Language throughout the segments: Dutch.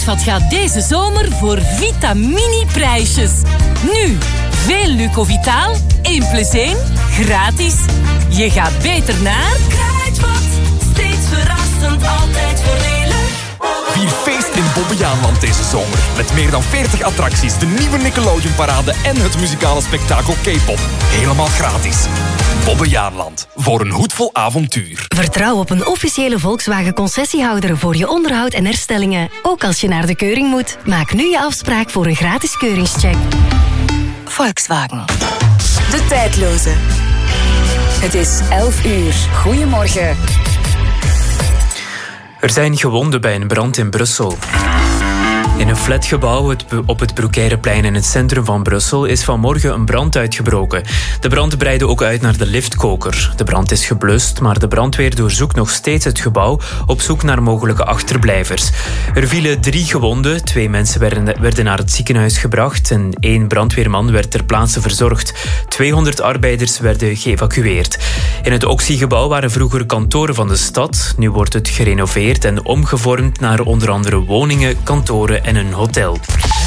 Kruidvat gaat deze zomer voor Vitamini-prijsjes. Nu, veel Lucovitaal, 1+1, gratis. Je gaat beter naar Kruidvat. Steeds verrassend, altijd voordelig. Vier feest in Bobbejaanland deze zomer. Met meer dan 40 attracties, de nieuwe Nickelodeon-parade en het muzikale spektakel K-pop. Helemaal gratis. Bobbejaanland. Voor een hoedvol avontuur. Vertrouw op een officiële Volkswagen-concessiehouder voor je onderhoud en herstellingen. Ook als je naar de keuring moet. Maak nu je afspraak voor een gratis keuringscheck. Volkswagen. De tijdloze. Het is 11 uur. Goedemorgen. Er zijn gewonden bij een brand in Brussel. In een flatgebouw op het Broekeireplein in het centrum van Brussel is vanmorgen een brand uitgebroken. De brand breidde ook uit naar de liftkoker. De brand is geblust, maar de brandweer doorzoekt nog steeds het gebouw op zoek naar mogelijke achterblijvers. Er vielen 3 gewonden, 2 mensen werden naar het ziekenhuis gebracht en 1 brandweerman werd ter plaatse verzorgd. 200 arbeiders werden geëvacueerd. In het Oxy-gebouw waren vroeger kantoren van de stad. Nu wordt het gerenoveerd en omgevormd naar onder andere woningen, kantoren en een hotel.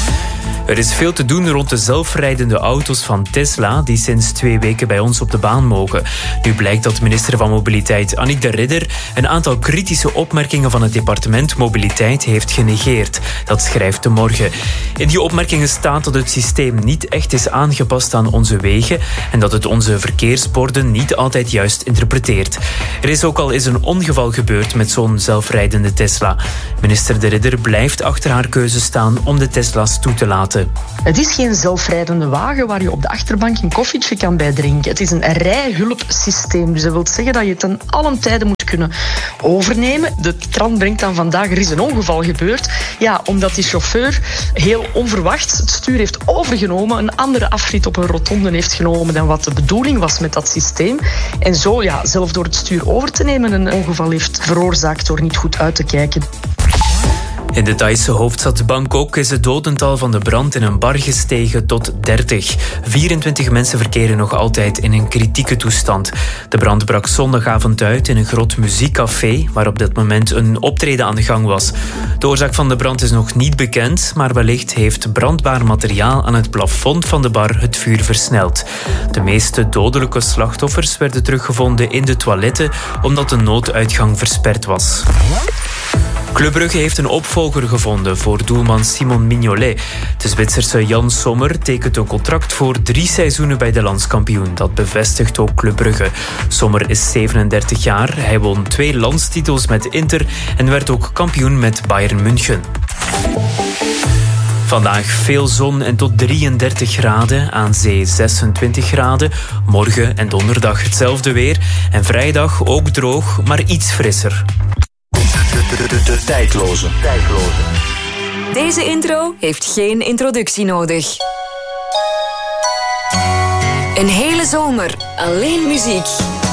Er is veel te doen rond de zelfrijdende auto's van Tesla die sinds 2 weken bij ons op de baan mogen. Nu blijkt dat minister van Mobiliteit Annick de Ridder een aantal kritische opmerkingen van het departement Mobiliteit heeft genegeerd. Dat schrijft De Morgen. In die opmerkingen staat dat het systeem niet echt is aangepast aan onze wegen en dat het onze verkeersborden niet altijd juist interpreteert. Er is ook al eens een ongeval gebeurd met zo'n zelfrijdende Tesla. Minister de Ridder blijft achter haar keuze staan om de Tesla's toe te laten. Het is geen zelfrijdende wagen waar je op de achterbank een koffietje kan bij drinken. Het is een rijhulpsysteem. Dus dat wil zeggen dat je het ten allen tijde moet kunnen overnemen. De krant brengt dan vandaag, er is een ongeval gebeurd. Ja, omdat die chauffeur heel onverwachts het stuur heeft overgenomen, een andere afrit op een rotonde heeft genomen dan wat de bedoeling was met dat systeem. En zo, ja, zelf door het stuur over te nemen een ongeval heeft veroorzaakt door niet goed uit te kijken. In de Thaise hoofdstad Bangkok is het dodental van de brand in een bar gestegen tot 30. 24 mensen verkeren nog altijd in een kritieke toestand. De brand brak zondagavond uit in een groot muziekcafé waar op dat moment een optreden aan de gang was. De oorzaak van de brand is nog niet bekend, maar wellicht heeft brandbaar materiaal aan het plafond van de bar het vuur versneld. De meeste dodelijke slachtoffers werden teruggevonden in de toiletten omdat de nooduitgang versperd was. Club Brugge heeft een opvolger gevonden voor doelman Simon Mignolet. De Zwitserse Jan Sommer tekent een contract voor 3 seizoenen bij de landskampioen. Dat bevestigt ook Club Brugge. Sommer is 37 jaar. Hij won 2 landstitels met Inter en werd ook kampioen met Bayern München. Vandaag veel zon en tot 33 graden, aan zee 26 graden. Morgen en donderdag hetzelfde weer. En vrijdag ook droog, maar iets frisser. De tijdloze. Deze intro heeft geen introductie nodig. Een hele zomer alleen muziek.